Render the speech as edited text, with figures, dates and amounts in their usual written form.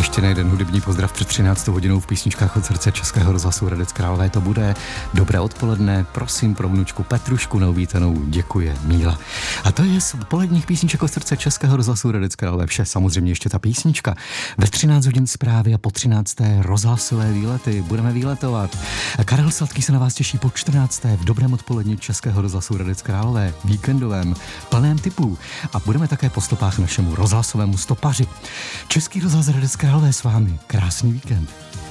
Ještě na jeden hudební pozdrav před 13. hodinou v písničkách od srdce Českého rozhlasu Hradec Králové to bude. Dobré odpoledne, prosím pro vnučku Petrušku neuvítanou, děkuje Míla. A to je z odpoledních písniček od srdce Českého rozhlasu Hradec Králové vše, samozřejmě ještě ta písnička. Ve 13 hodin zprávy a po 13. rozhlasové výlety budeme výletovat. Karel Sladký se na vás těší po 14. v dobrém odpoledni Českého rozhlasu Hradec Králové, víkendovém, plném tipů a budeme také po stopách našemu rozhlasovému stopaři. Český rozhlas Hradec Králové s vámi. Krásný víkend.